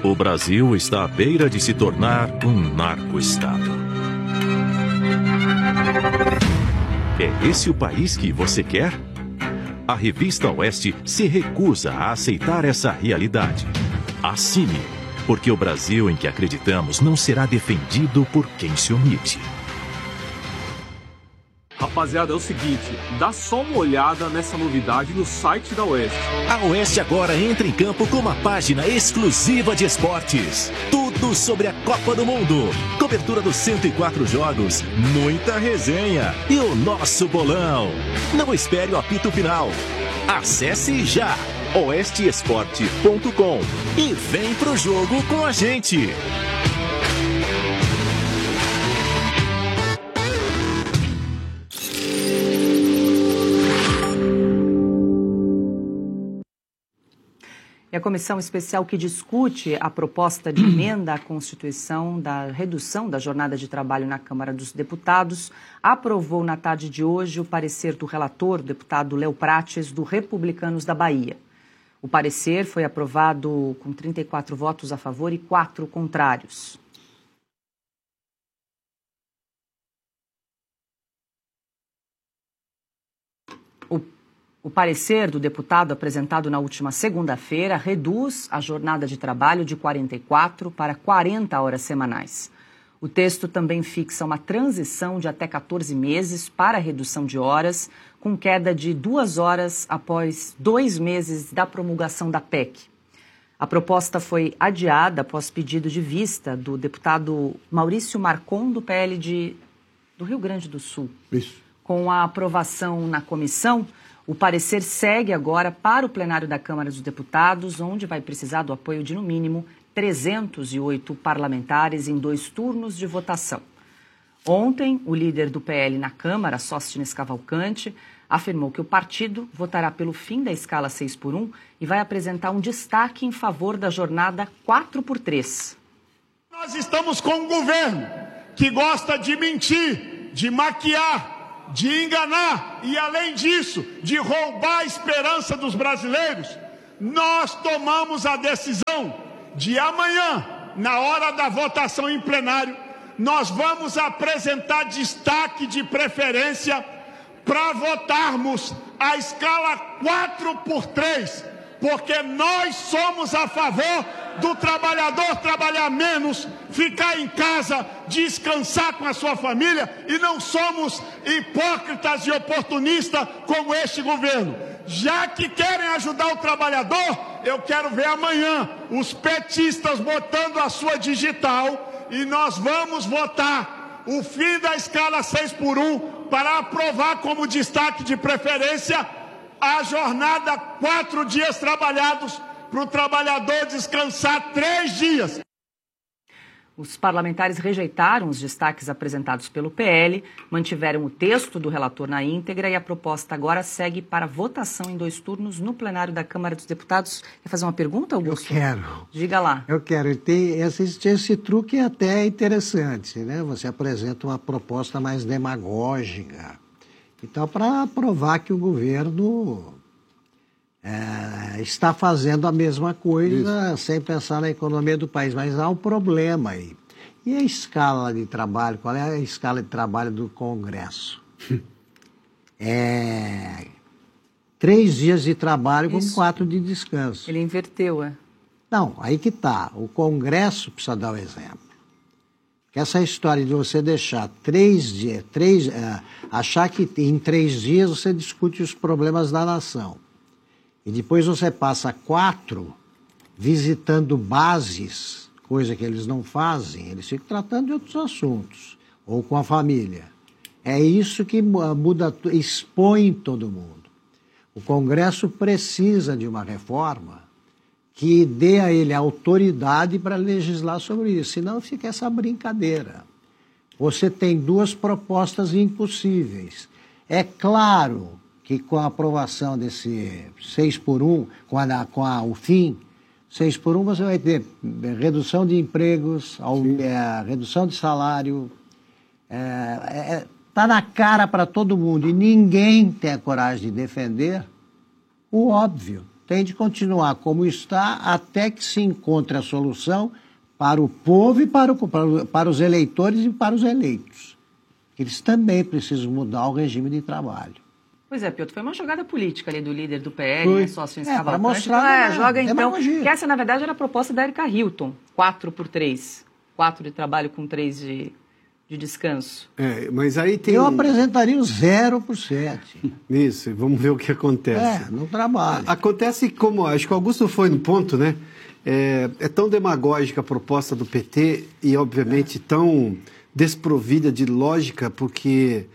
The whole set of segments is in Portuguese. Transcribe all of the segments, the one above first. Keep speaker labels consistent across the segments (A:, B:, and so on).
A: O Brasil está à beira de se tornar um narco-estado. É esse o país que você quer? A Revista Oeste se recusa a aceitar essa realidade. Assine, porque o Brasil em que acreditamos não será defendido por quem se omite.
B: Rapaziada, é o seguinte, dá só uma olhada nessa novidade no site da Oeste.
C: A Oeste agora entra em campo com uma página exclusiva de esportes. Tudo sobre a Copa do Mundo. Cobertura dos 104 jogos, muita resenha e o nosso bolão. Não espere o apito final. Acesse já oesteesporte.com e vem pro jogo com a gente.
D: E a comissão especial que discute a proposta de emenda à Constituição da redução da jornada de trabalho na Câmara dos Deputados aprovou na tarde de hoje o parecer do relator, o deputado Léo Prates, do Republicanos da Bahia. O parecer foi aprovado com 34 votos a favor e 4 contrários. O parecer do deputado apresentado na última segunda-feira reduz a jornada de trabalho de 44 para 40 horas semanais. O texto também fixa uma transição de até 14 meses para a redução de horas, com queda de 2 horas após 2 meses da promulgação da PEC. A proposta foi adiada após pedido de vista do deputado Maurício Marcon, do PL do Rio Grande do Sul.
E: Isso.
D: Com a aprovação na comissão, o parecer segue agora para o plenário da Câmara dos Deputados, onde vai precisar do apoio de, no mínimo, 308 parlamentares em 2 turnos de votação. Ontem, o líder do PL na Câmara, Sóstenes Cavalcante, afirmou que o partido votará pelo fim da escala 6x1 e vai apresentar um destaque em favor da jornada 4x3.
F: Nós estamos com um governo que gosta de mentir, de maquiar, de enganar e, além disso, de roubar a esperança dos brasileiros. Nós tomamos a decisão de amanhã, na hora da votação em plenário, nós vamos apresentar destaque de preferência para votarmos a escala 4x3, porque nós somos a favor do trabalhador trabalhar menos, ficar em casa, descansar com a sua família, e não somos hipócritas e oportunistas como este governo. Já que querem ajudar o trabalhador, eu quero ver amanhã os petistas botando a sua digital e nós vamos votar o fim da escala 6x1 para aprovar como destaque de preferência a jornada 4 dias trabalhados, para o trabalhador descansar 3 dias.
D: Os parlamentares rejeitaram os destaques apresentados pelo PL, mantiveram o texto do relator na íntegra e a proposta agora segue para votação em 2 turnos no plenário da Câmara dos Deputados. Quer fazer uma pergunta, Augusto?
E: Eu quero.
D: Diga lá.
E: Eu quero. Esse truque é até interessante, né? Você apresenta uma proposta mais demagógica. Então, para provar que o governo está fazendo a mesma coisa, sem pensar na economia do país. Mas há um problema aí. E a escala de trabalho? Qual é a escala de trabalho do Congresso? 3 dias de trabalho com 4 de descanso.
D: Ele inverteu,
E: Não, aí que está. O Congresso precisa dar o exemplo. Que essa história de você deixar 3 dias, achar que em 3 dias você discute os problemas da nação. E depois você passa 4 visitando bases, coisa que eles não fazem, eles ficam tratando de outros assuntos, ou com a família. É isso que muda, expõe todo mundo. O Congresso precisa de uma reforma que dê a ele autoridade para legislar sobre isso, senão fica essa brincadeira. Você tem 2 propostas impossíveis. É claro que com a aprovação desse 6x1, o fim, 6x1 você vai ter redução de empregos, redução de salário, está na cara para todo mundo e ninguém tem a coragem de defender o óbvio. tem de continuar como está até que se encontre a solução para o povo e para os eleitores e para os eleitos. Eles também precisam mudar o regime de trabalho.
D: Pois é, Piotr, foi uma jogada política ali do líder do PL, né, Sócio Cavalcante.
E: Para mostrar,
D: joga então, que essa na verdade era a proposta da Erika Hilton, 4x3, 4 de trabalho com 3 de descanso.
G: Mas aí tem...
E: Eu apresentaria o 0%.
G: Isso, vamos ver o que acontece.
E: No trabalho.
G: Acontece como, acho que o Augusto foi no ponto, né? É tão demagógica a proposta do PT e, obviamente, tão desprovida de lógica, porque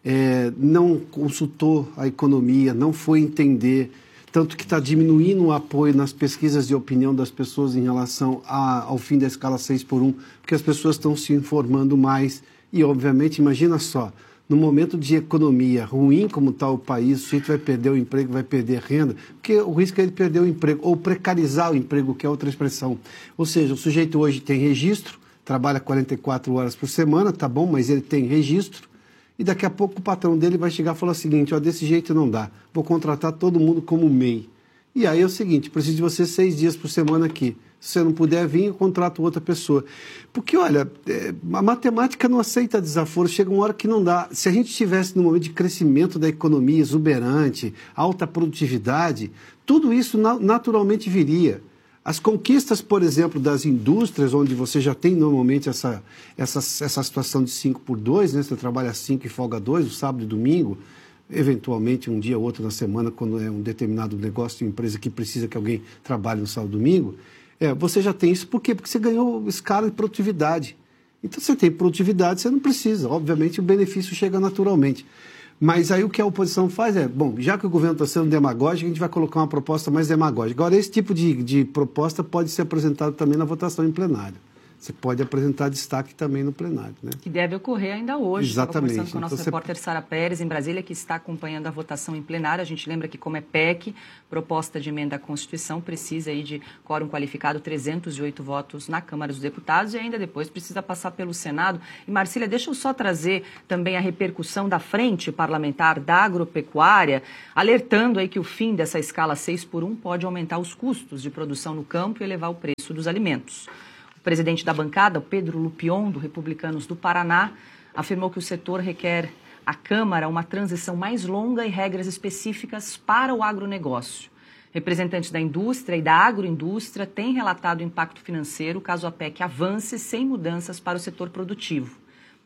G: não consultou a economia, não foi entender, tanto que está diminuindo o apoio nas pesquisas de opinião das pessoas em relação ao fim da escala 6x1, porque as pessoas estão se informando mais e, obviamente, imagina só, no momento de economia ruim como está o país, o sujeito vai perder o emprego, vai perder renda, porque o risco é ele perder o emprego, ou precarizar o emprego, que é outra expressão. Ou seja, o sujeito hoje tem registro, trabalha 44 horas por semana, tá bom, mas ele tem registro, e daqui a pouco o patrão dele vai chegar e falar o seguinte, desse jeito não dá, vou contratar todo mundo como MEI. E aí é o seguinte, preciso de você 6 dias por semana aqui. Se você não puder vir, eu contrato outra pessoa. Porque, olha, a matemática não aceita desaforo, chega uma hora que não dá. Se a gente estivesse num momento de crescimento da economia exuberante, alta produtividade, tudo isso naturalmente viria. As conquistas, por exemplo, das indústrias, onde você já tem normalmente essa situação de 5x2, né? Você trabalha 5 e folga 2, o sábado e domingo, eventualmente um dia ou outro na semana, quando é um determinado negócio de empresa que precisa que alguém trabalhe no sábado e domingo, você já tem isso. Por quê? Porque você ganhou escala de produtividade. Então, você tem produtividade, você não precisa. Obviamente, o benefício chega naturalmente. Mas aí o que a oposição faz já que o governo está sendo demagógico, a gente vai colocar uma proposta mais demagógica. Agora, esse tipo de proposta pode ser apresentado também na votação em plenário. Você pode apresentar destaque também no plenário, né?
D: Que deve ocorrer ainda hoje.
G: Exatamente.
D: Estava conversando com a nossa repórter Sara Pérez, em Brasília, que está acompanhando a votação em plenário. A gente lembra que, como é PEC, proposta de emenda à Constituição, precisa aí de quórum qualificado, 308 votos na Câmara dos Deputados e ainda depois precisa passar pelo Senado. E, Marcília, deixa eu só trazer também a repercussão da Frente Parlamentar da Agropecuária, alertando aí que o fim dessa escala 6x1 pode aumentar os custos de produção no campo e elevar o preço dos alimentos. O presidente da bancada, Pedro Lupion, do Republicanos do Paraná, afirmou que o setor requer à Câmara uma transição mais longa e regras específicas para o agronegócio. Representantes da indústria e da agroindústria têm relatado o impacto financeiro caso a PEC avance sem mudanças para o setor produtivo.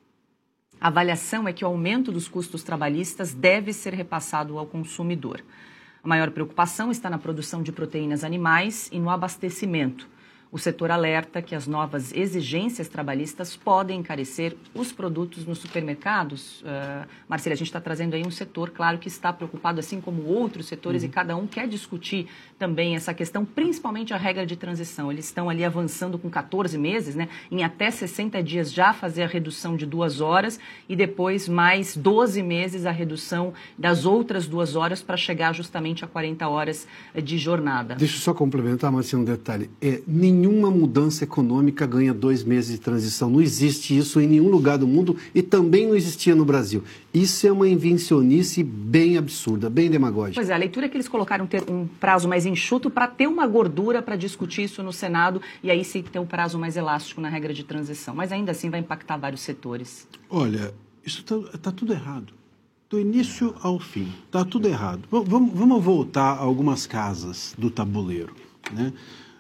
D: A avaliação é que o aumento dos custos trabalhistas deve ser repassado ao consumidor. A maior preocupação está na produção de proteínas animais e no abastecimento. O setor alerta que as novas exigências trabalhistas podem encarecer os produtos nos supermercados. Marcília, a gente está trazendo aí um setor, claro, que está preocupado, assim como outros setores, e cada um quer discutir também essa questão, principalmente a regra de transição. Eles estão ali avançando com 14 meses, né, em até 60 dias já fazer a redução de 2 horas e depois mais 12 meses a redução das outras 2 horas para chegar justamente a 40 horas de jornada.
G: Deixa eu só complementar, Marcelo, um detalhe. Nenhuma mudança econômica ganha 2 meses de transição. Não existe isso em nenhum lugar do mundo e também não existia no Brasil. Isso é uma invencionice bem absurda, bem demagógica.
D: Pois é, a leitura é que eles colocaram um prazo mais enxuto para ter uma gordura para discutir isso no Senado e aí sim ter um prazo mais elástico na regra de transição. Mas ainda assim vai impactar vários setores.
H: Olha, isso está tudo errado. Do início ao fim, está tudo errado. Vamos voltar a algumas casas do tabuleiro, né?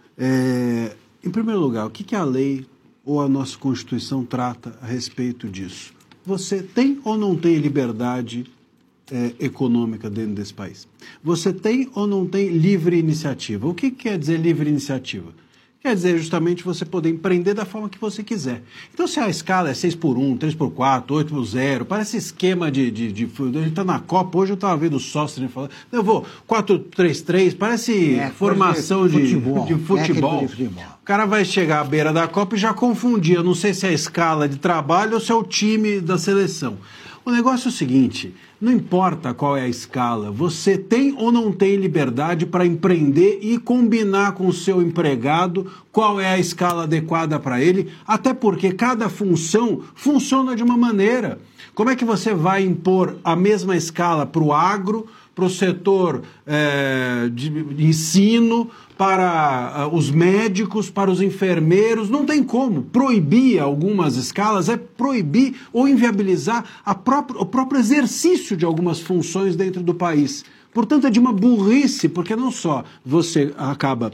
H: Em primeiro lugar, o que a lei ou a nossa Constituição trata a respeito disso? Você tem ou não tem liberdade econômica dentro desse país? Você tem ou não tem livre iniciativa? O que quer dizer livre iniciativa? Quer dizer justamente você poder empreender da forma que você quiser. Então, se a escala é 6x1, 3x4, 8x0, parece esquema a gente está na Copa, hoje eu estava vendo o Sócio falando, eu vou 4-3-3, parece formação de futebol. O cara vai chegar à beira da Copa e já confundir, eu não sei se é a escala de trabalho ou se é o time da seleção. O negócio é o seguinte, não importa qual é a escala, você tem ou não tem liberdade para empreender e combinar com o seu empregado qual é a escala adequada para ele, até porque cada função funciona de uma maneira. Como é que você vai impor a mesma escala para o agro, para o setor de ensino, para os médicos, para os enfermeiros. Não tem como. Proibir algumas escalas é proibir ou inviabilizar o próprio exercício de algumas funções dentro do país. Portanto, é de uma burrice, porque não só você acaba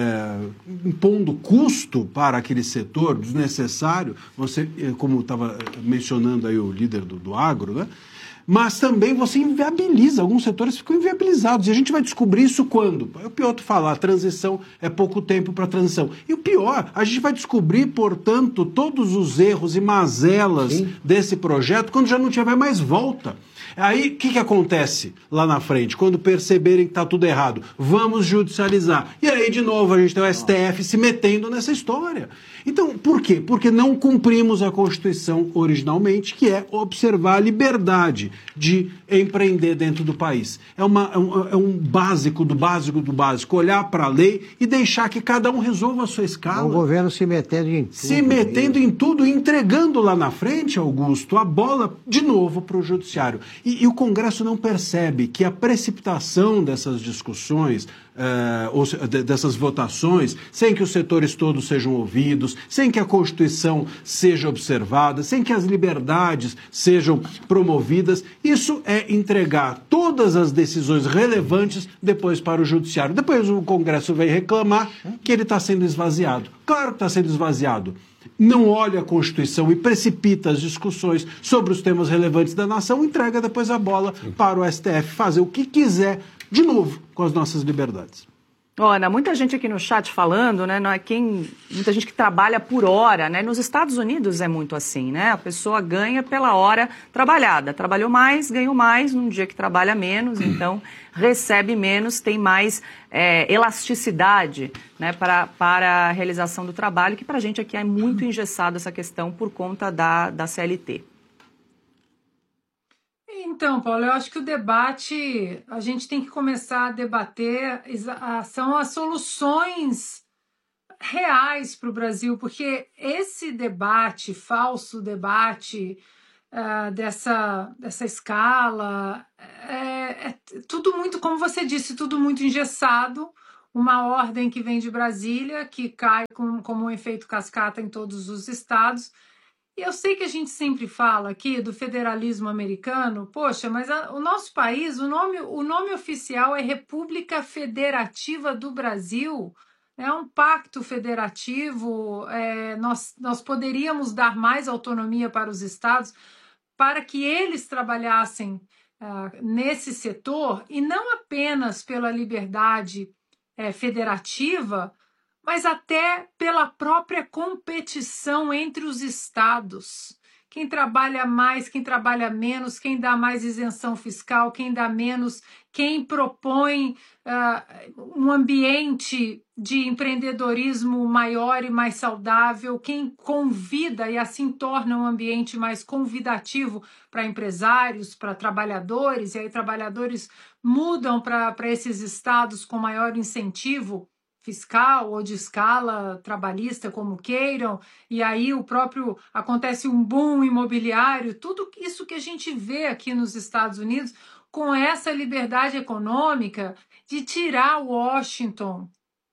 H: impondo custo para aquele setor desnecessário, você, como estava mencionando aí o líder do agro, né? Mas também você inviabiliza, alguns setores ficam inviabilizados. E a gente vai descobrir isso quando? É o pior tu falar, a transição é pouco tempo para a transição. E o pior, a gente vai descobrir, portanto, todos os erros e mazelas desse projeto quando já não tiver mais volta. Aí, o que acontece lá na frente? Quando perceberem que está tudo errado, vamos judicializar. E aí, de novo, a gente tem o STF se metendo nessa história. Então, por quê? Porque não cumprimos a Constituição originalmente, que é observar a liberdade de empreender dentro do país. É um básico do básico do básico, olhar para a lei e deixar que cada um resolva a sua escala.
E: O governo se metendo em tudo.
H: Se metendo em tudo e entregando lá na frente, Augusto, a bola de novo para o judiciário. E o Congresso não percebe que a precipitação dessas discussões, dessas votações, sem que os setores todos sejam ouvidos, sem que a Constituição seja observada, sem que as liberdades sejam promovidas, isso é entregar todas as decisões relevantes depois para o Judiciário. Depois o Congresso vem reclamar que ele está sendo esvaziado. Claro que está sendo esvaziado. Não olha a Constituição e precipita as discussões sobre os temas relevantes da nação, entrega depois a bola para o STF fazer o que quiser, de novo, com as nossas liberdades.
D: Ana, muita gente aqui no chat falando, né? Muita gente que trabalha por hora, né? Nos Estados Unidos é muito assim, né? A pessoa ganha pela hora trabalhada. Trabalhou mais, ganhou mais, num dia que trabalha menos, então recebe menos, tem mais elasticidade, né, para a realização do trabalho, que para a gente aqui é muito engessado essa questão por conta da CLT.
I: Então, Paulo, eu acho que o debate, a gente tem que começar a debater, são as soluções reais para o Brasil, porque esse debate, falso debate dessa escala, é tudo muito, como você disse, tudo muito engessado, uma ordem que vem de Brasília, que cai como um efeito cascata em todos os estados. E eu sei que a gente sempre fala aqui do federalismo americano, poxa, mas o nosso país, o nome oficial é República Federativa do Brasil, é um pacto federativo, nós poderíamos dar mais autonomia para os estados para que eles trabalhassem nesse setor, e não apenas pela liberdade federativa, mas até pela própria competição entre os estados. Quem trabalha mais, quem trabalha menos, quem dá mais isenção fiscal, quem dá menos, quem propõe um ambiente de empreendedorismo maior e mais saudável, quem convida e assim torna um ambiente mais convidativo para empresários, para trabalhadores, e aí trabalhadores mudam para esses estados com maior incentivo fiscal ou de escala trabalhista, como queiram, e aí acontece um boom imobiliário, tudo isso que a gente vê aqui nos Estados Unidos, com essa liberdade econômica de tirar Washington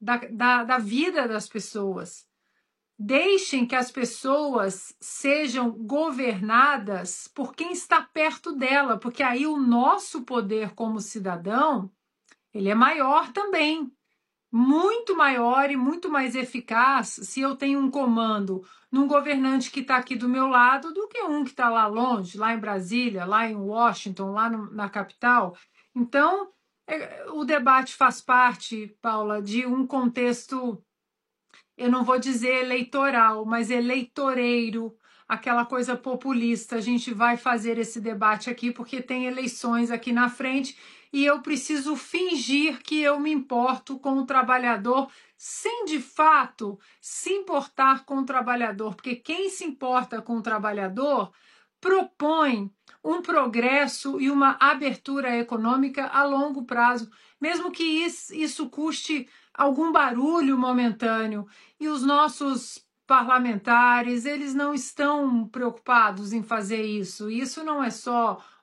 I: da vida das pessoas. Deixem que as pessoas sejam governadas por quem está perto dela, porque aí o nosso poder como cidadão, ele é maior também. Muito maior e muito mais eficaz se eu tenho um comando num governante que está aqui do meu lado do que um que está lá longe, lá em Brasília, lá em Washington, lá na capital. Então, o debate faz parte, Paula, de um contexto, eu não vou dizer eleitoral, mas eleitoreiro, aquela coisa populista. A gente vai fazer esse debate aqui porque tem eleições aqui na frente e eu preciso fingir que eu me importo com o trabalhador sem, de fato, se importar com o trabalhador, porque quem se importa com o trabalhador propõe um progresso e uma abertura econômica a longo prazo, mesmo que isso custe algum barulho momentâneo. E os nossos parlamentares, eles não estão preocupados em fazer isso. Isso não é só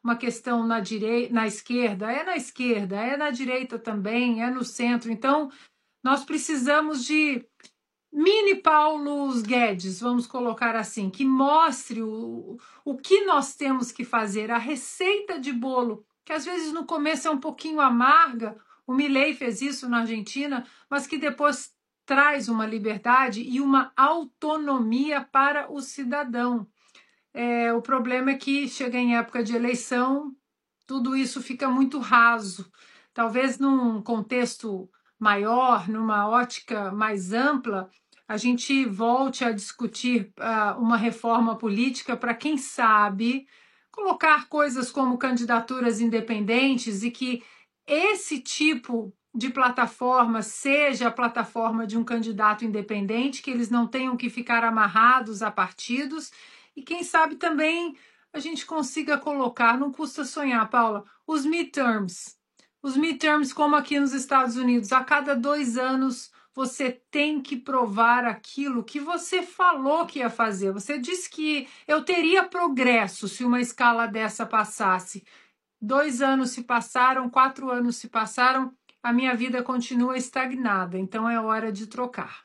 I: uma questão na esquerda, é na direita também, é no centro. Então, nós precisamos de mini Paulo Guedes, vamos colocar assim, que mostre o que nós temos que fazer, a receita de bolo, que às vezes no começo é um pouquinho amarga, o Milei fez isso na Argentina, mas que depois traz uma liberdade e uma autonomia para o cidadão. O problema é que chega em época de eleição, tudo isso fica muito raso. Talvez num contexto maior, numa ótica mais ampla, a gente volte a discutir uma reforma política para, quem sabe, colocar coisas como candidaturas independentes e que esse tipo de plataforma seja a plataforma de um candidato independente, que eles não tenham que ficar amarrados a partidos e, quem sabe, também a gente consiga colocar, não custa sonhar, Paula, os midterms. Os midterms, como aqui nos Estados Unidos, a cada 2 anos você tem que provar aquilo que você falou que ia fazer. Você disse que eu teria progresso se uma escala dessa passasse. 2 anos se passaram, 4 anos se passaram, a minha vida continua estagnada, então é hora de trocar.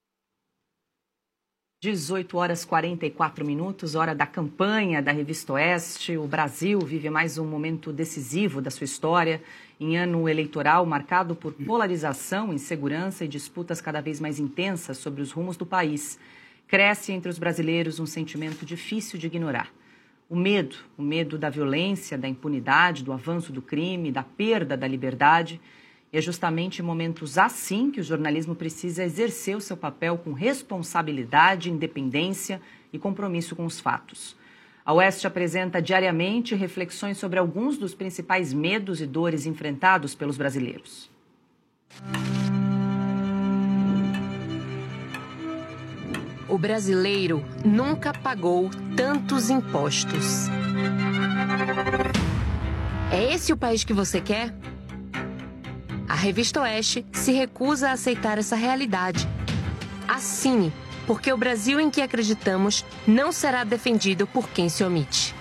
D: 18h44, hora da campanha da Revista Oeste. O Brasil vive mais um momento decisivo da sua história, em ano eleitoral marcado por polarização, insegurança e disputas cada vez mais intensas sobre os rumos do país. Cresce entre os brasileiros um sentimento difícil de ignorar. O medo da violência, da impunidade, do avanço do crime, da perda da liberdade. E é justamente em momentos assim que o jornalismo precisa exercer o seu papel com responsabilidade, independência e compromisso com os fatos. A Oeste apresenta diariamente reflexões sobre alguns dos principais medos e dores enfrentados pelos brasileiros.
J: O brasileiro nunca pagou tantos impostos. É esse o país que você quer? A Revista Oeste se recusa a aceitar essa realidade. Assine, porque o Brasil em que acreditamos não será defendido por quem se omite.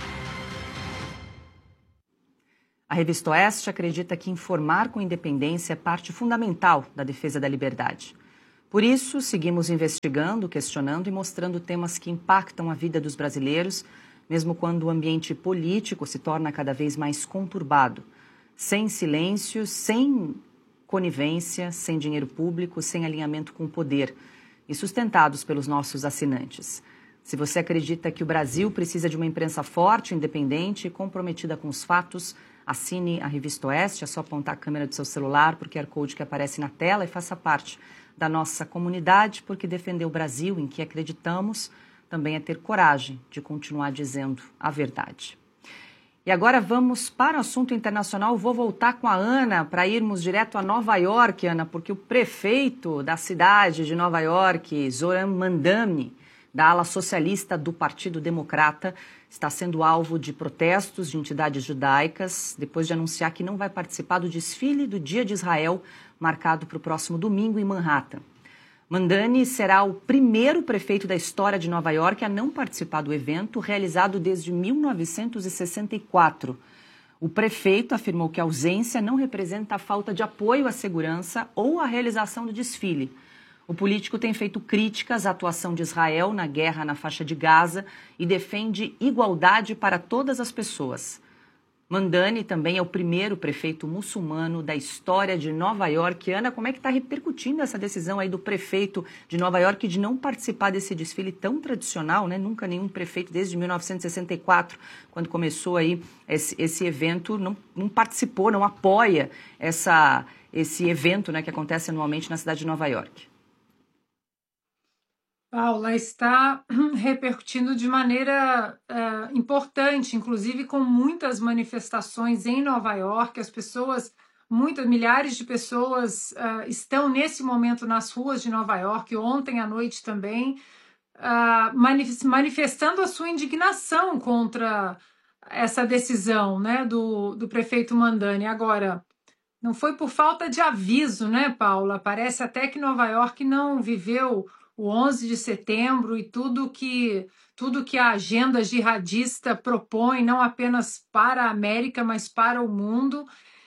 D: A Revista Oeste acredita que informar com independência é parte fundamental da defesa da liberdade. Por isso, seguimos investigando, questionando e mostrando temas que impactam a vida dos brasileiros, mesmo quando o ambiente político se torna cada vez mais conturbado. Sem silêncio, sem conivência, sem dinheiro público, sem alinhamento com o poder e sustentados pelos nossos assinantes. Se você acredita que o Brasil precisa de uma imprensa forte, independente e comprometida com os fatos, assine a Revista Oeste. É só apontar a câmera do seu celular para o QR Code que aparece na tela e faça parte da nossa comunidade, porque defender o Brasil em que acreditamos também é ter coragem de continuar dizendo a verdade. E agora vamos para o assunto internacional. Vou voltar com a Ana para irmos direto a Nova York, Ana, porque o prefeito da cidade de Nova York, Zoran Mandani, da ala socialista do Partido Democrata, está sendo alvo de protestos de entidades judaicas, depois de anunciar que não vai participar do desfile do Dia de Israel, marcado para o próximo domingo em Manhattan. Mandani será o primeiro prefeito da história de Nova York a não participar do evento, realizado desde 1964. O prefeito afirmou que a ausência não representa a falta de apoio à segurança ou à realização do desfile. O político tem feito críticas à atuação de Israel na guerra na faixa de Gaza e defende igualdade para todas as pessoas. Mandani também é o primeiro prefeito muçulmano da história de Nova York. Ana, como é que está repercutindo essa decisão aí do prefeito de Nova York de não participar desse desfile tão tradicional, né? Nunca nenhum prefeito desde 1964, quando começou aí esse evento, não participou, não apoia esse evento, né, que acontece anualmente na cidade de Nova York.
I: Paula, está repercutindo de maneira importante, inclusive com muitas manifestações em Nova York. As pessoas, milhares de pessoas estão nesse momento nas ruas de Nova York, ontem à noite também, manifestando a sua indignação contra essa decisão, né, do prefeito Mandani. Agora, não foi por falta de aviso, né, Paula? Parece até que Nova York não viveu o 11 de setembro e tudo que a agenda jihadista propõe, não apenas para a América, mas para o mundo.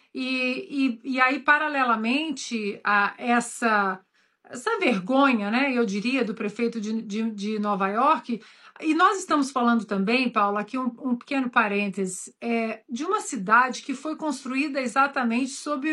I: E aí, paralelamente a essa vergonha, né, eu diria, do prefeito de Nova York, e nós estamos falando também, Paula, aqui um pequeno parênteses, de uma cidade que foi construída exatamente sob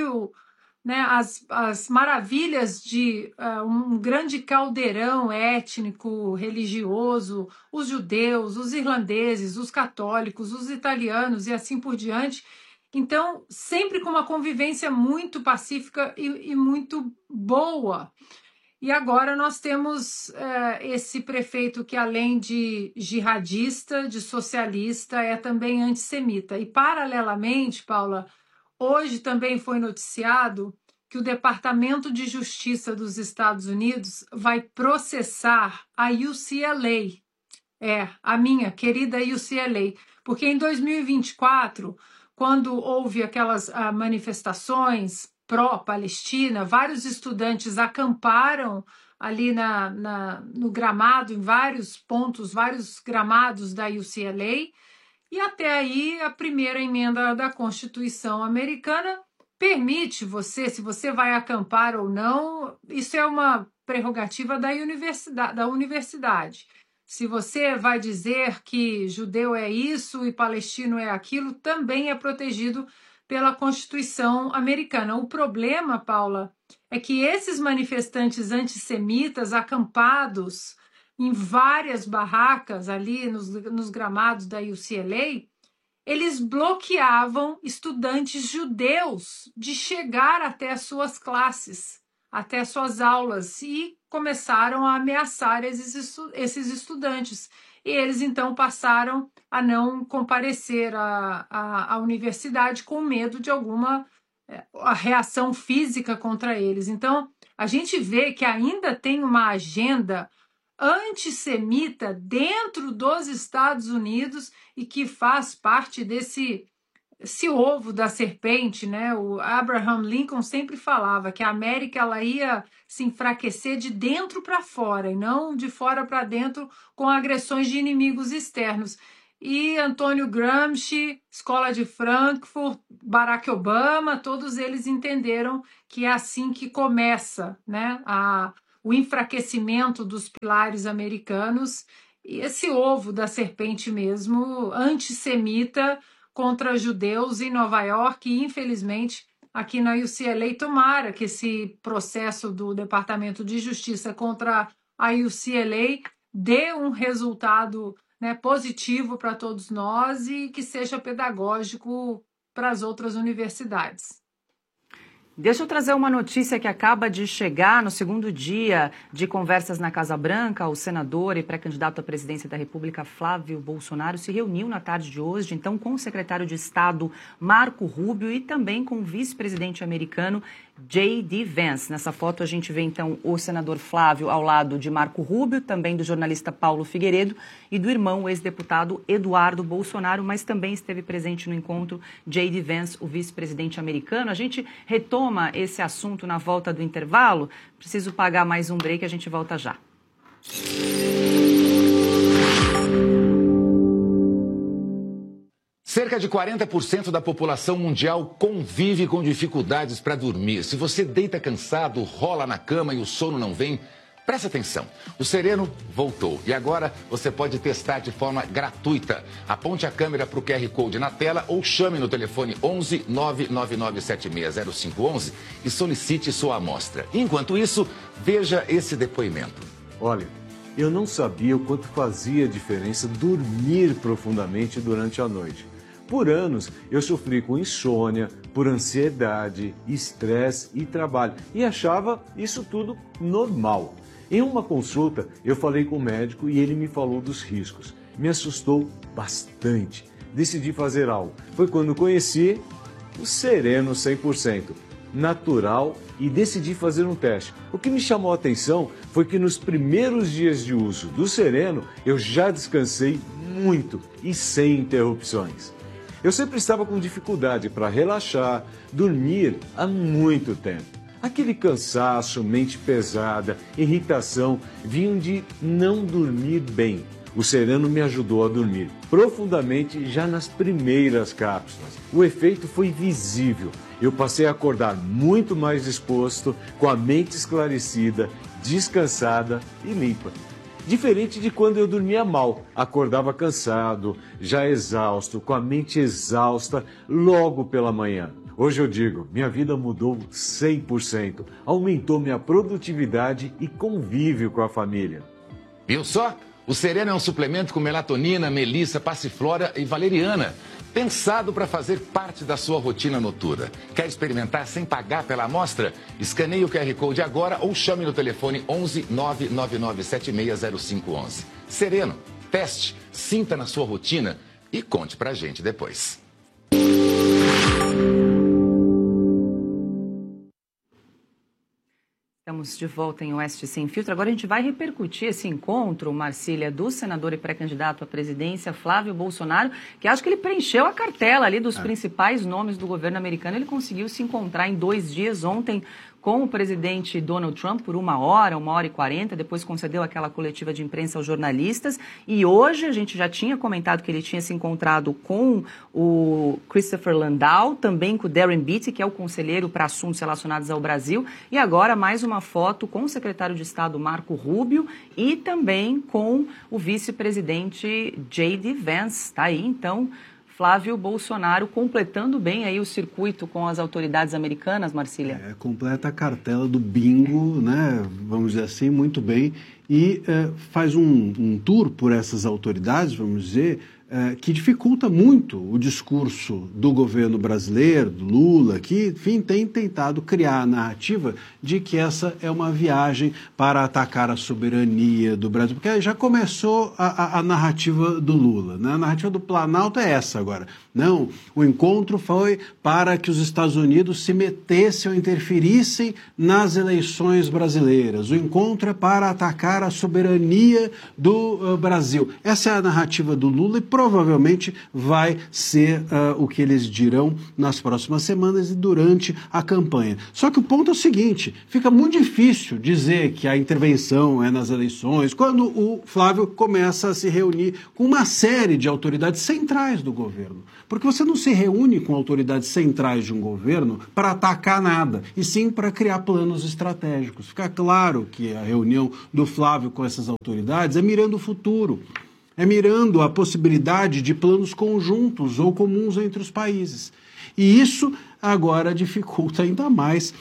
I: as maravilhas de um grande caldeirão étnico, religioso, os judeus, os irlandeses, os católicos, os italianos e assim por diante. Então, sempre com uma convivência muito pacífica e muito boa. E agora nós temos esse prefeito que, além de jihadista, de socialista, é também antissemita. E, paralelamente, Paula, hoje também foi noticiado que o Departamento de Justiça dos Estados Unidos vai processar a UCLA, a minha querida UCLA, porque em 2024, quando houve aquelas manifestações pró-Palestina, vários estudantes acamparam ali no gramado, em vários pontos, vários gramados da UCLA, e até aí a primeira emenda da Constituição americana permite você, se você vai acampar ou não, isso é uma prerrogativa da universidade. Se você vai dizer que judeu é isso e palestino é aquilo, também é protegido pela Constituição americana. O problema, Paula, é que esses manifestantes antissemitas acampados em várias barracas ali nos gramados da UCLA, eles bloqueavam estudantes judeus de chegar até as suas classes, até as suas aulas, e começaram a ameaçar esses estudantes. E eles, então, passaram a não comparecer à universidade com medo de alguma reação física contra eles. Então, a gente vê que ainda tem uma agenda antissemita dentro dos Estados Unidos e que faz parte desse ovo da serpente, né? O Abraham Lincoln sempre falava que a América ela ia se enfraquecer de dentro para fora e não de fora para dentro com agressões de inimigos externos. E Antônio Gramsci, Escola de Frankfurt, Barack Obama, todos eles entenderam que é assim que começa, né, o enfraquecimento dos pilares americanos e esse ovo da serpente mesmo, antissemita, contra judeus em Nova York e, infelizmente, aqui na UCLA. Tomara que esse processo do Departamento de Justiça contra a UCLA dê um resultado, né, positivo para todos nós e que seja pedagógico para as outras universidades.
D: Deixa eu trazer uma notícia que acaba de chegar no segundo dia de conversas na Casa Branca. O senador e pré-candidato à presidência da República, Flávio Bolsonaro, se reuniu na tarde de hoje, então, com o secretário de Estado, Marco Rubio, e também com o vice-presidente americano, J.D. Vance. Nessa foto a gente vê, então, o senador Flávio ao lado de Marco Rubio, também do jornalista Paulo Figueiredo e do irmão, o ex-deputado Eduardo Bolsonaro, mas também esteve presente no encontro J.D. Vance, o vice-presidente americano. A gente retoma esse assunto na volta do intervalo. Preciso pagar mais um break, a gente volta já.
K: Cerca de 40% da população mundial convive com dificuldades para dormir. Se você deita cansado, rola na cama e o sono não vem, preste atenção. O Sereno voltou e agora você pode testar de forma gratuita. Aponte a câmera para o QR Code na tela ou chame no telefone 11 999760511 e solicite sua amostra. Enquanto isso, veja esse depoimento.
L: Olha, eu não sabia o quanto fazia diferença dormir profundamente durante a noite. Por anos, eu sofri com insônia, por ansiedade, estresse e trabalho e achava isso tudo normal. Em uma consulta, eu falei com o médico e ele me falou dos riscos. Me assustou bastante. Decidi fazer algo. Foi quando conheci o Sereno 100%, natural, e decidi fazer um teste. O que me chamou a atenção foi que nos primeiros dias de uso do Sereno, eu já descansei muito e sem interrupções. Eu sempre estava com dificuldade para relaxar, dormir há muito tempo. Aquele cansaço, mente pesada, irritação, vinham de não dormir bem. O Sereno me ajudou a dormir profundamente já nas primeiras cápsulas. O efeito foi visível. Eu passei a acordar muito mais disposto, com a mente esclarecida, descansada e limpa. Diferente de quando eu dormia mal, acordava cansado, já exausto, com a mente exausta logo pela manhã. Hoje eu digo, minha vida mudou 100%, aumentou minha produtividade e convívio com a família.
K: Viu só? O Sereno é um suplemento com melatonina, melissa, passiflora e valeriana, pensado para fazer parte da sua rotina noturna. Quer experimentar sem pagar pela amostra? Escaneie o QR Code agora ou chame no telefone 11 999760511. Sereno, teste, sinta na sua rotina e conte pra gente depois.
D: Estamos de volta em Oeste Sem Filtro. Agora a gente vai repercutir esse encontro, Marcília, do senador e pré-candidato à presidência, Flávio Bolsonaro, que acho que ele preencheu a cartela ali dos principais nomes do governo americano. Ele conseguiu se encontrar em 2 dias, ontem com o presidente Donald Trump por 1h40, depois concedeu aquela coletiva de imprensa aos jornalistas. E hoje a gente já tinha comentado que ele tinha se encontrado com o Christopher Landau, também com o Darren Beattie, que é o conselheiro para assuntos relacionados ao Brasil. E agora mais uma foto com o secretário de Estado Marco Rubio e também com o vice-presidente J.D. Vance. Tá aí, então, Flávio Bolsonaro completando bem aí o circuito com as autoridades americanas, Marcília.
H: Completa a cartela do bingo, né? Vamos dizer assim, muito bem. E faz um tour por essas autoridades, vamos dizer, que dificulta muito o discurso do governo brasileiro, do Lula, que, enfim, tem tentado criar a narrativa de que essa é uma viagem para atacar a soberania do Brasil, porque aí já começou a narrativa do Lula, né? A narrativa do Planalto é essa agora. Não, o encontro foi para que os Estados Unidos se metessem ou interferissem nas eleições brasileiras. O encontro é para atacar a soberania do Brasil. Essa é a narrativa do Lula e provavelmente vai ser o que eles dirão nas próximas semanas e durante a campanha. Só que o ponto é o seguinte, fica muito difícil dizer que a intervenção é nas eleições quando o Flávio começa a se reunir com uma série de autoridades centrais do governo. Porque você não se reúne com autoridades centrais de um governo para atacar nada, e sim para criar planos estratégicos. Fica claro que a reunião do Flávio com essas autoridades é mirando o futuro. É mirando a possibilidade de planos conjuntos ou comuns entre os países. E isso agora dificulta ainda mais.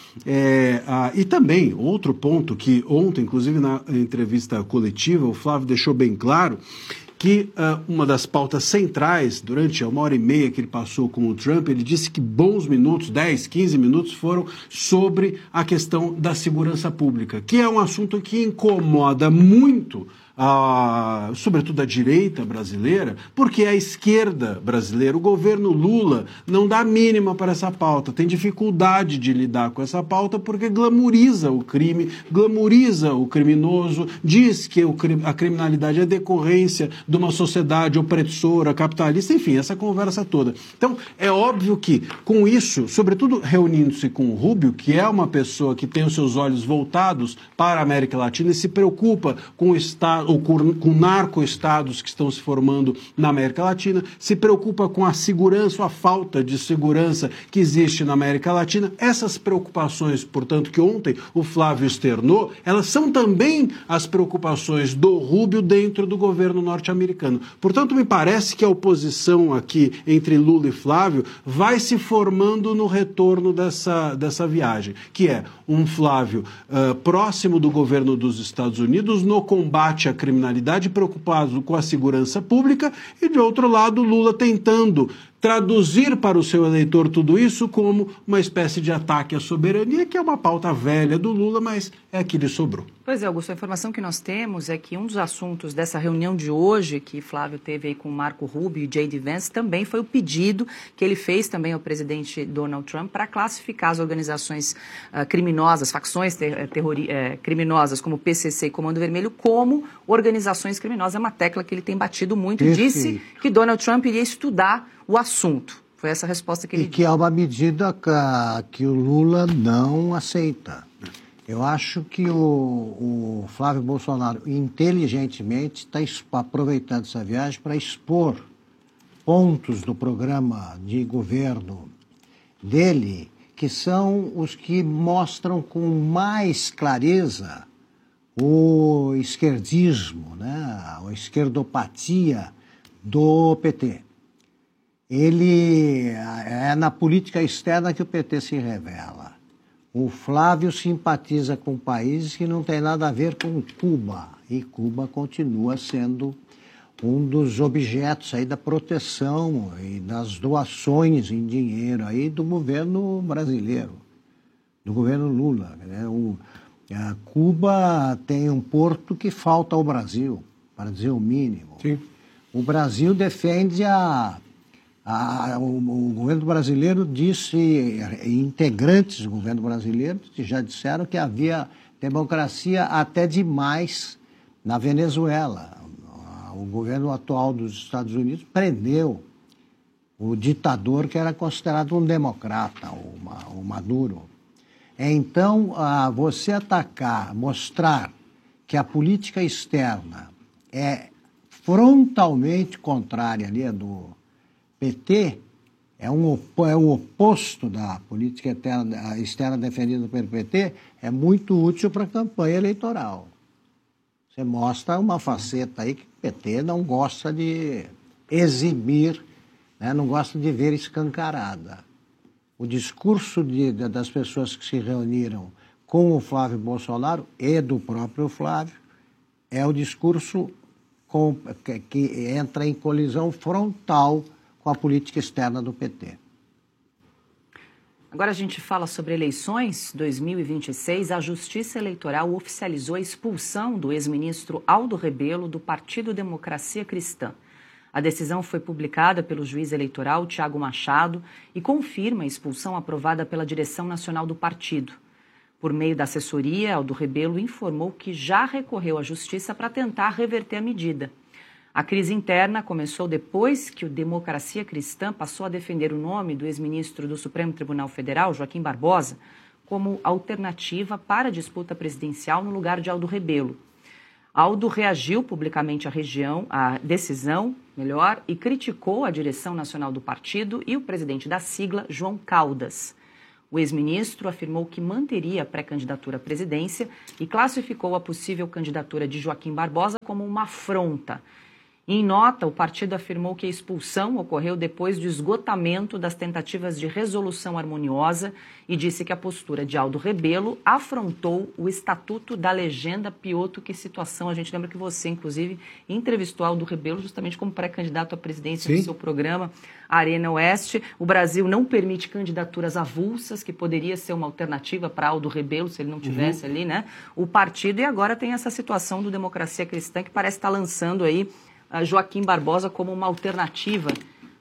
H: E também, outro ponto que ontem, inclusive na entrevista coletiva, o Flávio deixou bem claro, que uma das pautas centrais, durante a 1h30 que ele passou com o Trump, ele disse que bons minutos, 10, 15 minutos, foram sobre a questão da segurança pública, que é um assunto que incomoda muito sobretudo a direita brasileira, porque a esquerda brasileira, o governo Lula, não dá a mínima para essa pauta, tem dificuldade de lidar com essa pauta porque glamoriza o crime, glamoriza o criminoso, diz que a criminalidade é decorrência de uma sociedade opressora, capitalista, enfim, essa conversa toda. Então, é óbvio que, com isso, sobretudo reunindo-se com o Rubio, que é uma pessoa que tem os seus olhos voltados para a América Latina e se preocupa com o Estado, ou com narco-estados que estão se formando na América Latina, se preocupa com a segurança, a falta de segurança que existe na América Latina. Essas preocupações, portanto, que ontem o Flávio externou, elas são também as preocupações do Rubio dentro do governo norte-americano. Portanto, me parece que a oposição aqui entre Lula e Flávio vai se formando no retorno dessa viagem, que é um Flávio próximo do governo dos Estados Unidos no combate à criminalidade, preocupado com a segurança pública, e de outro lado Lula tentando traduzir para o seu eleitor tudo isso como uma espécie de ataque à soberania, que é uma pauta velha do Lula, mas é a que lhe sobrou.
D: Pois é, Augusto, a informação que nós temos é que um dos assuntos dessa reunião de hoje, que Flávio teve aí com Marco Rubio e J.D. Vance, também foi o pedido que ele fez também ao presidente Donald Trump para classificar as organizações criminosas, facções criminosas como o PCC e Comando Vermelho, como organizações criminosas. É uma tecla que ele tem batido muito e disse que Donald Trump iria estudar o assunto. Foi essa a resposta que ele deu.
E: E que é uma medida que o Lula não aceita. Eu acho que o Flávio Bolsonaro, inteligentemente, está aproveitando essa viagem para expor pontos do programa de governo dele, que são os que mostram com mais clareza o esquerdismo, né? A esquerdopatia do PT. Ele é na política externa que o PT se revela. O Flávio simpatiza com países que não tem nada a ver com Cuba. E Cuba continua sendo um dos objetos aí da proteção e das doações em dinheiro aí do governo brasileiro, do governo Lula, né? Cuba tem um porto que falta ao Brasil, para dizer o mínimo.
G: Sim.
E: O Brasil defende o governo brasileiro disse, integrantes do governo brasileiro já disseram que havia democracia até demais na Venezuela. O governo atual dos Estados Unidos prendeu o ditador que era considerado um democrata, o Maduro. Então, você atacar, mostrar que a política externa é frontalmente contrária ali do PT, é o oposto da política externa defendida pelo PT, é muito útil para a campanha eleitoral. Você mostra uma faceta aí que o PT não gosta de exibir, né? Não gosta de ver escancarada. O discurso das pessoas que se reuniram com o Flávio Bolsonaro e do próprio Flávio é o discurso que entra em colisão frontal com a política externa do PT.
D: Agora a gente fala sobre eleições 2026. A Justiça Eleitoral oficializou a expulsão do ex-ministro Aldo Rebelo do Partido Democracia Cristã. A decisão foi publicada pelo juiz eleitoral Tiago Machado e confirma a expulsão aprovada pela direção nacional do partido. Por meio da assessoria, Aldo Rebelo informou que já recorreu à justiça para tentar reverter a medida. A crise interna começou depois que o Democracia Cristã passou a defender o nome do ex-ministro do Supremo Tribunal Federal, Joaquim Barbosa, como alternativa para a disputa presidencial no lugar de Aldo Rebelo. Aldo reagiu publicamente à decisão, e criticou a direção nacional do partido e o presidente da sigla, João Caldas. O ex-ministro afirmou que manteria a pré-candidatura à presidência e classificou a possível candidatura de Joaquim Barbosa como uma afronta. Em nota, o partido afirmou que a expulsão ocorreu depois do esgotamento das tentativas de resolução harmoniosa e disse que a postura de Aldo Rebelo afrontou o Estatuto da Legenda Piotto. Que situação, a gente lembra que você, inclusive, entrevistou Aldo Rebelo justamente como pré-candidato à presidência do seu programa Arena Oeste. O Brasil não permite candidaturas avulsas, que poderia ser uma alternativa para Aldo Rebelo, se ele não tivesse ali, né? O partido, e agora tem essa situação do Democracia Cristã, que parece estar lançando aí Joaquim Barbosa como uma alternativa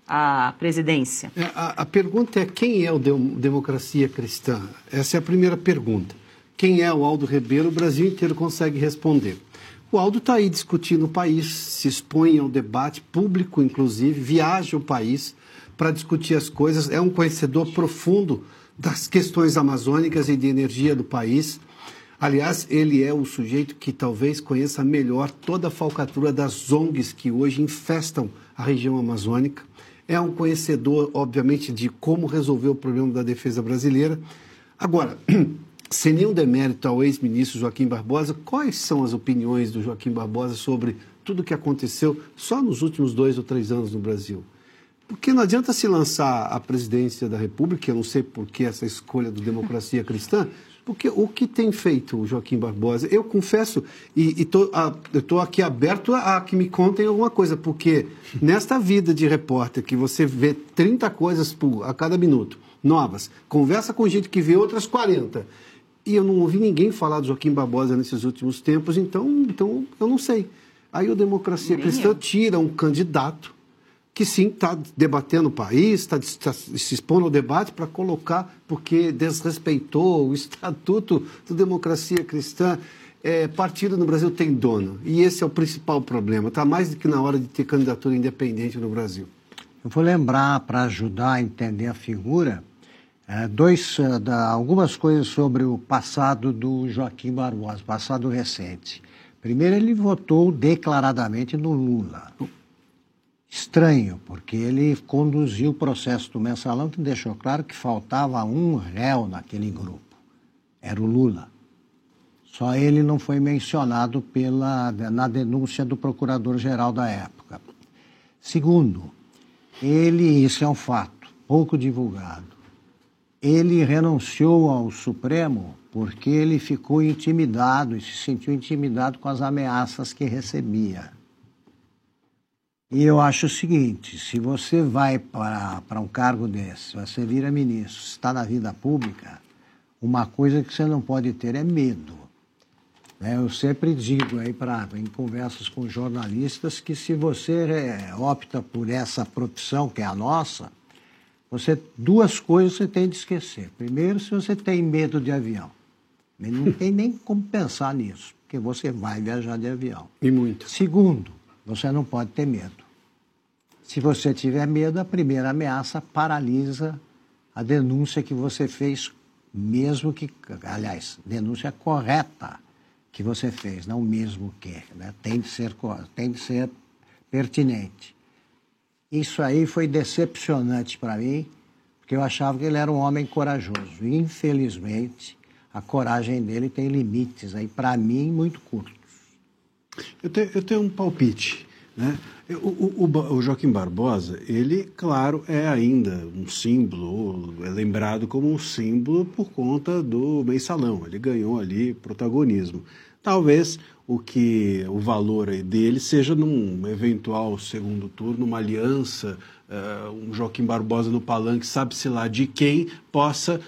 D: à presidência.
G: A pergunta é: quem é o Democracia Cristã? Essa é a primeira pergunta. Quem é o Aldo Rebelo? O Brasil inteiro consegue responder. O Aldo está aí discutindo o país, se expõe ao debate público, inclusive, viaja o país para discutir as coisas, é um conhecedor profundo das questões amazônicas e de energia do país. Aliás, ele é o sujeito que talvez conheça melhor toda a falcatrua das ONGs que hoje infestam a região amazônica. É um conhecedor, obviamente, de como resolver o problema da defesa brasileira. Agora, sem nenhum demérito ao ex-ministro Joaquim Barbosa, quais são as opiniões do Joaquim Barbosa sobre tudo o que aconteceu só nos últimos 2 ou 3 anos no Brasil? Porque não adianta se lançar à presidência da República, eu não sei por que essa escolha do Democracia Cristã, porque o que tem feito o Joaquim Barbosa, eu confesso, e estou aqui aberto a que me contem alguma coisa, porque nesta vida de repórter que você vê 30 coisas a cada minuto, novas, conversa com gente que vê outras 40, e eu não ouvi ninguém falar do Joaquim Barbosa nesses últimos tempos, então eu não sei. Aí o Democracia Cristã tira um candidato que sim está debatendo o país, está se expondo ao debate para colocar, porque desrespeitou o Estatuto do Democracia Cristã. Partido no Brasil tem dono, e esse é o principal problema. Está mais do que na hora de ter candidatura independente no Brasil.
E: Eu vou lembrar, para ajudar a entender a figura, algumas coisas sobre o passado do Joaquim Barbosa, passado recente. Primeiro, ele votou declaradamente no Lula. Estranho, porque ele conduziu o processo do Mensalão, que deixou claro que faltava um réu naquele grupo. Era o Lula. Só ele não foi mencionado na denúncia do procurador-geral da época. Segundo, isso é um fato, pouco divulgado. Ele renunciou ao Supremo porque ele ficou intimidado e se sentiu intimidado com as ameaças que recebia. E eu acho o seguinte, se você vai para um cargo desse, você vira ministro, está na vida pública, uma coisa que você não pode ter é medo. Eu sempre digo aí em conversas com jornalistas que se você opta por essa profissão que é a nossa, duas coisas você tem de esquecer. Primeiro, se você tem medo de avião. Não tem nem como pensar nisso, porque você vai viajar de avião.
G: E muito.
E: Segundo, você não pode ter medo. Se você tiver medo, a primeira ameaça paralisa a denúncia que você fez, mesmo que, aliás, denúncia correta que você fez, não mesmo que, né? Tem de ser pertinente. Isso aí foi decepcionante para mim, porque eu achava que ele era um homem corajoso. E, infelizmente, a coragem dele tem limites aí, para mim, muito curtos.
H: Eu tenho um palpite, né? O Joaquim Barbosa, ele, claro, é ainda um símbolo, é lembrado como um símbolo por conta do Mensalão. Ele ganhou ali protagonismo. Talvez o valor aí dele seja num eventual segundo turno, uma aliança, um Joaquim Barbosa no palanque, sabe-se lá de quem, possa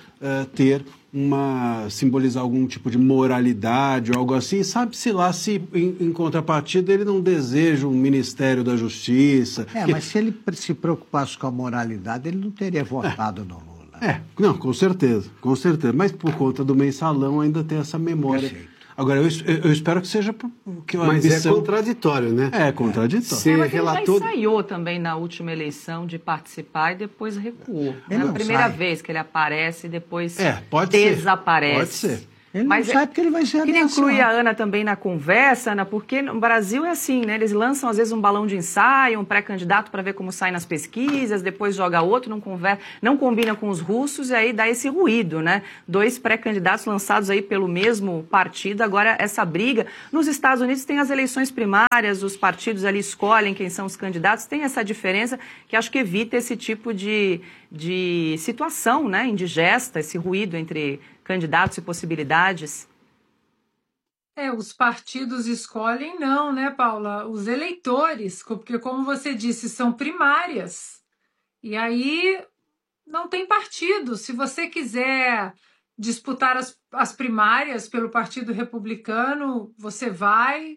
H: simbolizar algum tipo de moralidade ou algo assim, sabe-se lá se em contrapartida ele não deseja um Ministério da Justiça.
E: Mas se ele se preocupasse com a moralidade, ele não teria votado no Lula.
H: Não, com certeza, mas por conta do Mensalão ainda tem essa memória.
E: Perfeito.
H: Agora, eu espero que seja...
G: Mas é contraditório, né?
H: É contraditório.
D: Mas ele já ensaiou também na última eleição de participar e depois recuou. É a primeira vez que ele aparece e depois desaparece.
H: Pode ser.
E: Ele não sabe porque ele vai ser
D: Queria
E: ameaçado.
D: incluir a Ana também na conversa, Ana, porque no Brasil é assim, né? Eles lançam às vezes um balão de ensaio, um pré-candidato para ver como sai nas pesquisas, depois joga outro, não combina com os russos e aí dá esse ruído, né? 2 pré-candidatos lançados aí pelo mesmo partido, agora essa briga. Nos Estados Unidos tem as eleições primárias, os partidos ali escolhem quem são os candidatos, tem essa diferença que acho que evita esse tipo de situação, né? Indigesta, esse ruído entre candidatos e possibilidades?
I: Os partidos escolhem não, né, Paula? Os eleitores, porque como você disse, são primárias. E aí não tem partido. Se você quiser disputar as primárias pelo Partido Republicano, você vai.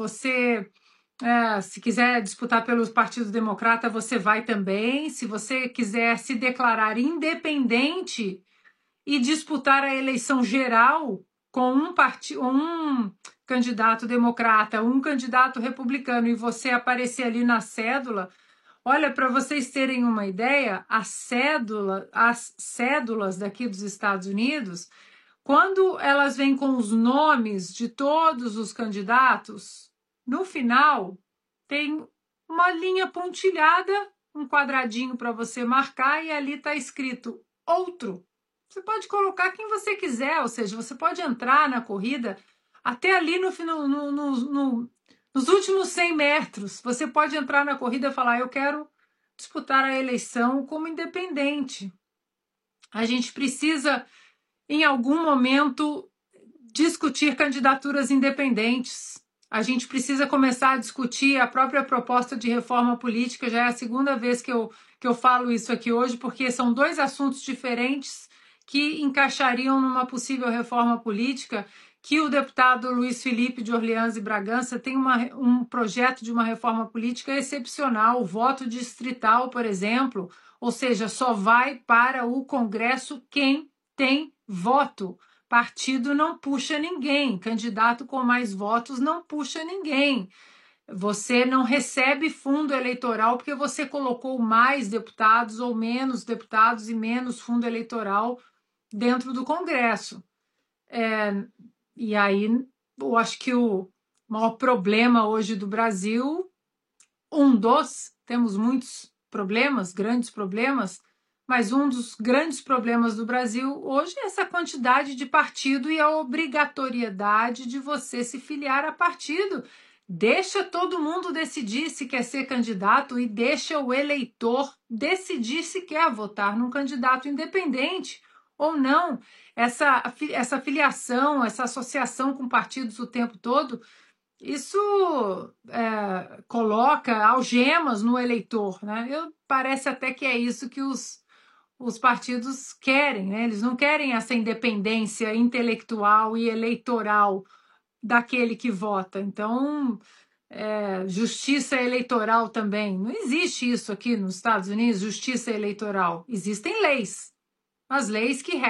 I: Se quiser disputar pelo Partido Democrata, você vai também. Se você quiser se declarar independente e disputar a eleição geral com um candidato democrata, um candidato republicano, e você aparecer ali na cédula, olha, para vocês terem uma ideia, as cédulas daqui dos Estados Unidos, quando elas vêm com os nomes de todos os candidatos, no final tem uma linha pontilhada, um quadradinho para você marcar, e ali está escrito outro. Você pode colocar quem você quiser, ou seja, você pode entrar na corrida até ali nos últimos 100 metros. Você pode entrar na corrida e falar, eu quero disputar a eleição como independente. A gente precisa, em algum momento, discutir candidaturas independentes. A gente precisa começar a discutir a própria proposta de reforma política. Já é a segunda vez que eu falo isso aqui hoje, porque são 2 assuntos diferentes que encaixariam numa possível reforma política, que o deputado Luiz Felipe de Orleans e Bragança tem um projeto de uma reforma política excepcional, o voto distrital, por exemplo, ou seja, só vai para o Congresso quem tem voto. Partido não puxa ninguém, candidato com mais votos não puxa ninguém. Você não recebe fundo eleitoral porque você colocou mais deputados ou menos deputados e menos fundo eleitoral dentro do Congresso. E aí, eu acho que o maior problema hoje do Brasil, temos muitos problemas, grandes problemas, mas um dos grandes problemas do Brasil hoje é essa quantidade de partido e a obrigatoriedade de você se filiar a partido. Deixa todo mundo decidir se quer ser candidato e deixa o eleitor decidir se quer votar num candidato independente ou não. Essa filiação, essa associação com partidos o tempo todo, isso coloca algemas no eleitor, né? Parece até que é isso que os partidos querem, né? Eles não querem essa independência intelectual e eleitoral daquele que vota. Então, justiça eleitoral também. Não existe isso aqui nos Estados Unidos, justiça eleitoral. Existem leis. As leis que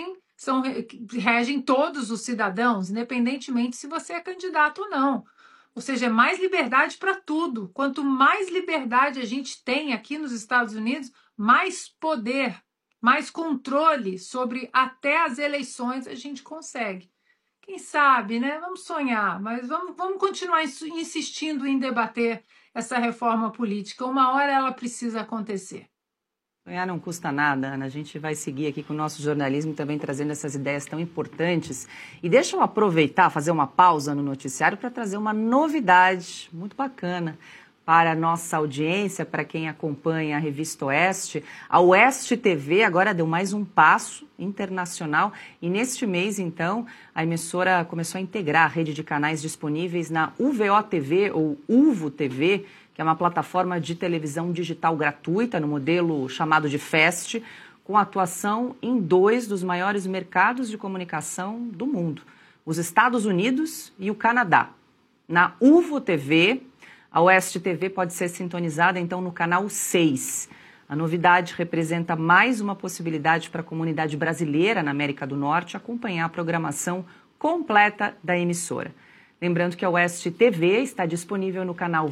I: regem todos os cidadãos, independentemente se você é candidato ou não. Ou seja, é mais liberdade para tudo. Quanto mais liberdade a gente tem aqui nos Estados Unidos, mais poder, mais controle sobre até as eleições a gente consegue. Quem sabe, né? Vamos sonhar, mas vamos continuar insistindo em debater essa reforma política. Uma hora ela precisa acontecer.
D: Sonhar não custa nada, Ana. A gente vai seguir aqui com o nosso jornalismo também trazendo essas ideias tão importantes. E deixa eu aproveitar, fazer uma pausa no noticiário para trazer uma novidade muito bacana para a nossa audiência, para quem acompanha a Revista Oeste. A Oeste TV agora deu mais um passo internacional e neste mês, então, a emissora começou a integrar a rede de canais disponíveis na UVO TV ou UVO TV, que é uma plataforma de televisão digital gratuita no modelo chamado de FAST, com atuação em 2 dos maiores mercados de comunicação do mundo, os Estados Unidos e o Canadá. Na UVO TV, a Oeste TV pode ser sintonizada, então, no canal 6. A novidade representa mais uma possibilidade para a comunidade brasileira na América do Norte acompanhar a programação completa da emissora. Lembrando que a Oeste TV está disponível no canal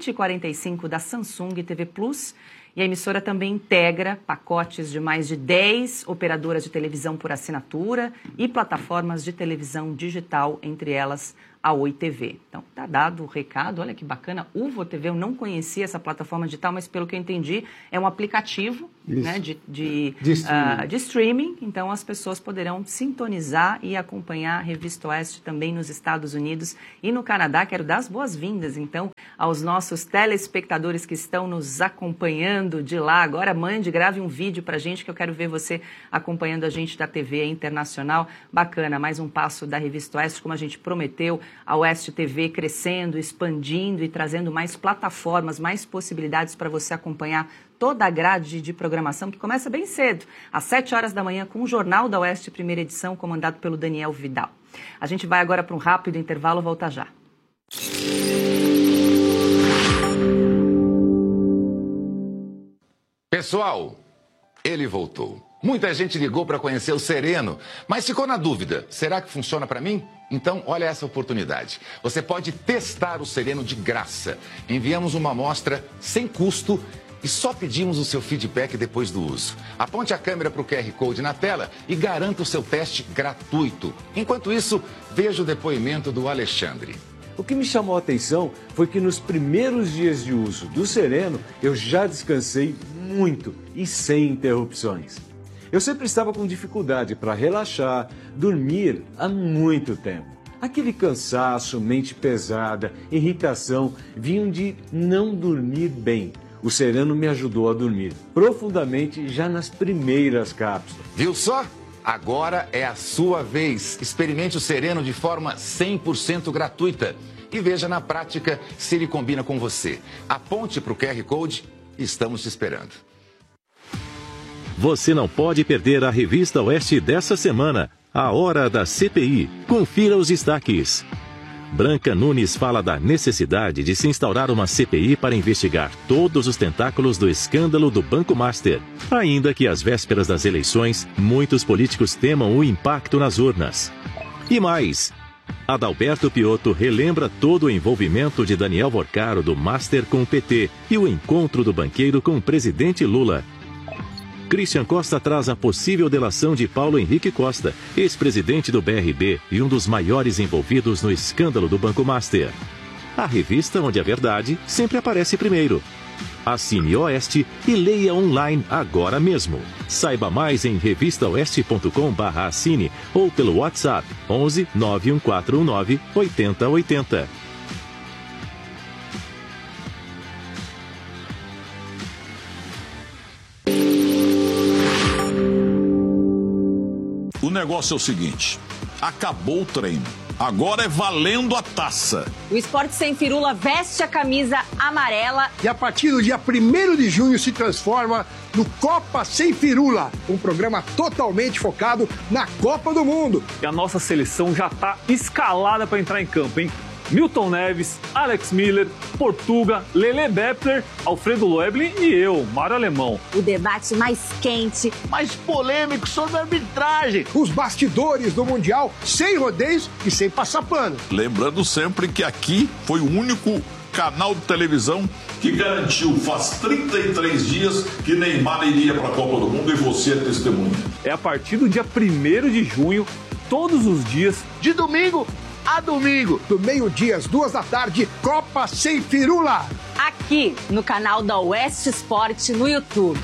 D: 2045 da Samsung TV Plus e a emissora também integra pacotes de mais de 10 operadoras de televisão por assinatura e plataformas de televisão digital, entre elas a Oi TV. Então, tá dado o recado, olha que bacana, UVO TV, eu não conhecia essa plataforma digital, mas pelo que eu entendi, é um aplicativo, né, de streaming, então as pessoas poderão sintonizar e acompanhar a Revista Oeste também nos Estados Unidos e no Canadá. Quero dar as boas-vindas, então, aos nossos telespectadores que estão nos acompanhando de lá. Agora, mande, grave um vídeo pra gente, que eu quero ver você acompanhando a gente da TV internacional. Bacana, mais um passo da Revista Oeste, como a gente prometeu, a Oeste TV crescendo, expandindo e trazendo mais plataformas, mais possibilidades para você acompanhar toda a grade de programação, que começa bem cedo, às 7 horas da manhã, com o Jornal da Oeste, primeira edição, comandado pelo Daniel Vidal. A gente vai agora para um rápido intervalo, volta já.
K: Pessoal, ele voltou. Muita gente ligou para conhecer o Sereno, mas ficou na dúvida, será que funciona para mim? Então, olha essa oportunidade. Você pode testar o Sereno de graça. Enviamos uma amostra sem custo e só pedimos o seu feedback depois do uso. Aponte a câmera para o QR Code na tela e garanta o seu teste gratuito. Enquanto isso, veja o depoimento do Alexandre.
L: O que me chamou a atenção foi que nos primeiros dias de uso do Sereno, eu já descansei muito e sem interrupções. Eu sempre estava com dificuldade para relaxar, dormir há muito tempo. Aquele cansaço, mente pesada, irritação, vinham de não dormir bem. O Sereno me ajudou a dormir profundamente já nas primeiras cápsulas.
K: Viu só? Agora é a sua vez. Experimente o Sereno de forma 100% gratuita e veja na prática se ele combina com você. Aponte para o QR Code e estamos te esperando.
A: Você não pode perder a Revista Oeste dessa semana, a Hora da CPI. Confira os destaques. Branca Nunes fala da necessidade de se instaurar uma CPI para investigar todos os tentáculos do escândalo do Banco Master. Ainda que às vésperas das eleições, muitos políticos temam o impacto nas urnas. E mais, Adalberto Piotto relembra todo o envolvimento de Daniel Vorcaro do Master com o PT e o encontro do banqueiro com o presidente Lula. Christian Costa traz a possível delação de Paulo Henrique Costa, ex-presidente do BRB e um dos maiores envolvidos no escândalo do Banco Master. A revista onde a verdade sempre aparece primeiro. Assine Oeste e leia online agora mesmo. Saiba mais em revistaoeste.com/assine ou pelo WhatsApp 11 91419 8080.
M: O negócio é o seguinte, acabou o treino. Agora é valendo a taça.
N: O Esporte Sem Firula veste a camisa amarela.
O: E a partir do dia 1º de junho se transforma no Copa Sem Firula, um programa totalmente focado na Copa do Mundo.
B: E a nossa seleção já está escalada para entrar em campo, hein? Milton Neves, Alex Miller, Portuga, Lele Bepler, Alfredo Loeblin e eu, Mário Alemão.
N: O debate mais quente,
O: mais polêmico sobre a arbitragem. Os bastidores do Mundial sem rodeios e sem passar pano.
M: Lembrando sempre que aqui foi o único canal de televisão que garantiu faz 33 dias que Neymar iria para a Copa do Mundo e você é testemunha.
B: É a partir do dia 1º de junho, todos os dias,
O: de domingo a domingo, do meio-dia às 14h, Copa Sem Firula.
N: Aqui no canal da Oeste Esporte no YouTube.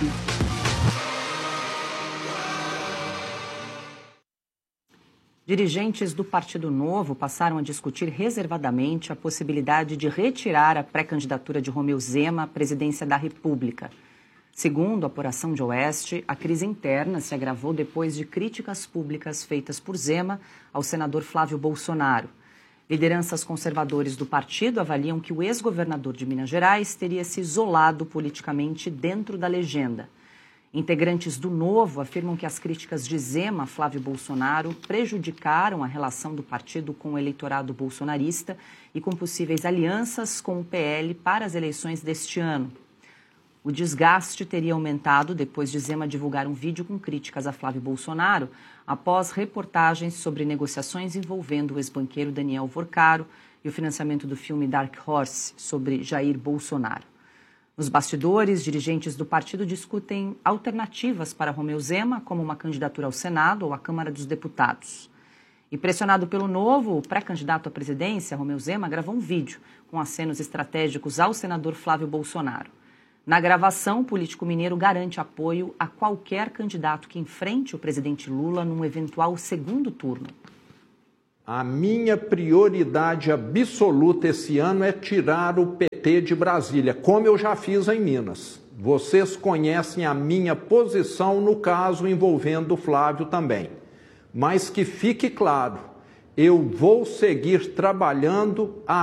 D: Dirigentes do Partido Novo passaram a discutir reservadamente a possibilidade de retirar a pré-candidatura de Romeu Zema à presidência da República. Segundo a apuração de Oeste, a crise interna se agravou depois de críticas públicas feitas por Zema ao senador Flávio Bolsonaro. Lideranças conservadores do partido avaliam que o ex-governador de Minas Gerais teria se isolado politicamente dentro da legenda. Integrantes do Novo afirmam que as críticas de Zema a Flávio Bolsonaro prejudicaram a relação do partido com o eleitorado bolsonarista e com possíveis alianças com o PL para as eleições deste ano. O desgaste teria aumentado depois de Zema divulgar um vídeo com críticas a Flávio Bolsonaro após reportagens sobre negociações envolvendo o ex-banqueiro Daniel Vorcaro e o financiamento do filme Dark Horse sobre Jair Bolsonaro. Nos bastidores, dirigentes do partido discutem alternativas para Romeu Zema, como uma candidatura ao Senado ou à Câmara dos Deputados. E pressionado pelo Novo, o pré-candidato à presidência, Romeu Zema, gravou um vídeo com acenos estratégicos ao senador Flávio Bolsonaro. Na gravação, o político mineiro garante apoio a qualquer candidato que enfrente o presidente Lula num eventual segundo turno.
P: A minha prioridade absoluta esse ano é tirar o PT de Brasília, como eu já fiz em Minas. Vocês conhecem a minha posição no caso envolvendo o Flávio também. Mas que fique claro, eu vou seguir trabalhando